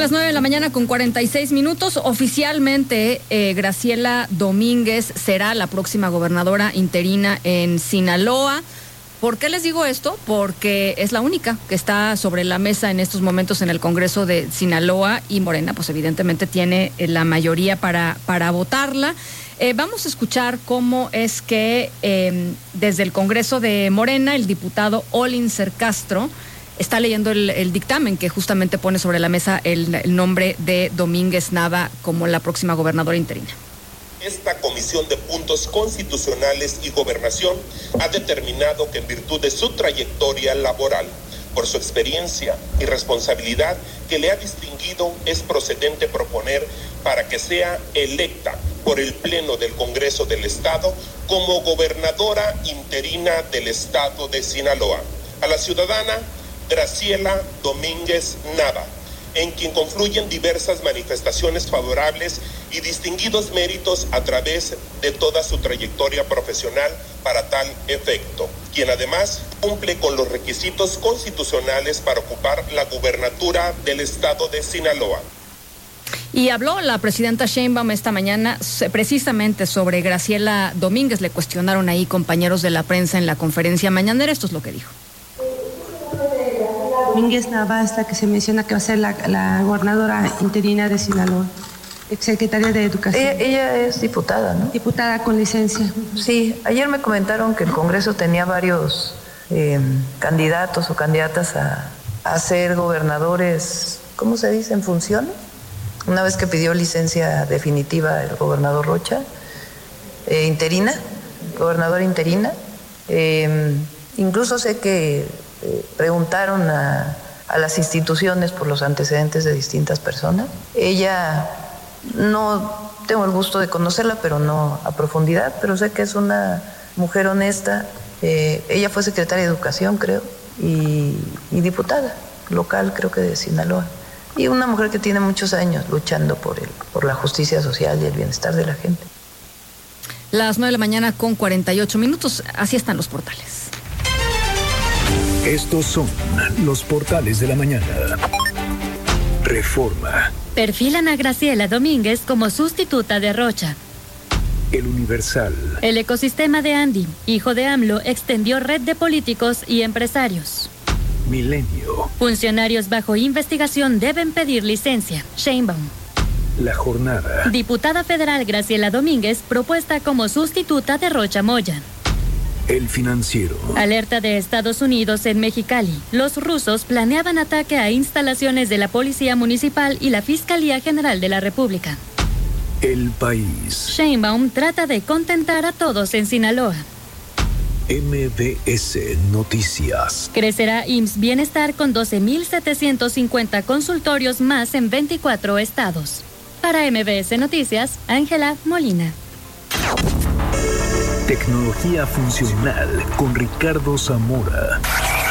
las 9 de la mañana con 46 minutos. Oficialmente, Graciela Domínguez será la próxima gobernadora interina en Sinaloa. ¿Por qué les digo esto? Porque es la única que está sobre la mesa en estos momentos en el Congreso de Sinaloa y Morena, pues evidentemente tiene la mayoría para votarla. Vamos a escuchar cómo es que desde el Congreso de Morena, el diputado Olincer Castro está leyendo el dictamen que justamente pone sobre la mesa el nombre de Domínguez Nava como la próxima gobernadora interina. Esta Comisión de Puntos Constitucionales y Gobernación ha determinado que en virtud de su trayectoria laboral, por su experiencia y responsabilidad que le ha distinguido, es procedente proponer para que sea electa por el Pleno del Congreso del Estado como gobernadora interina del Estado de Sinaloa. A la ciudadana Graciela Domínguez Nava, en quien confluyen diversas manifestaciones favorables y distinguidos méritos a través de toda su trayectoria profesional para tal efecto, quien además cumple con los requisitos constitucionales para ocupar la gubernatura del Estado de Sinaloa. Y habló la presidenta Sheinbaum esta mañana precisamente sobre Graciela Domínguez. Le cuestionaron ahí compañeros de la prensa en la conferencia mañanera. Esto es lo que dijo. Domínguez Nava es la que se menciona que va a ser la gobernadora interina de Sinaloa, exsecretaria de Educación. Ella es diputada, ¿no? Diputada con licencia. Sí, ayer me comentaron que el Congreso tenía varios candidatos o candidatas a ser gobernadores, ¿cómo se dice? ¿En funciones? Una vez que pidió licencia definitiva el gobernador Rocha, gobernadora interina. Incluso sé que preguntaron a las instituciones por los antecedentes de distintas personas. Ella, no tengo el gusto de conocerla, pero no a profundidad, pero sé que es una mujer honesta. Ella fue secretaria de Educación, creo, y diputada local, creo que de Sinaloa. Y una mujer que tiene muchos años luchando por la justicia social y el bienestar de la gente. Las 9 de la mañana con 48 minutos. Así están los portales. Estos son los portales de la mañana. Reforma. Perfilan a Graciela Domínguez como sustituta de Rocha. El Universal. El ecosistema de Andy, hijo de AMLO, extendió red de políticos y empresarios. Milenio. Funcionarios bajo investigación deben pedir licencia. Sheinbaum. La Jornada. Diputada federal Graciela Domínguez propuesta como sustituta de Rocha Moya. El Financiero. Alerta de Estados Unidos en Mexicali. Los rusos planeaban ataque a instalaciones de la Policía Municipal y la Fiscalía General de la República. El País. Sheinbaum trata de contentar a todos en Sinaloa. MBS Noticias. Crecerá IMSS Bienestar con 12,750 consultorios más en 24 estados. Para MBS Noticias, Ángela Molina. Tecnología funcional con Ricardo Zamora.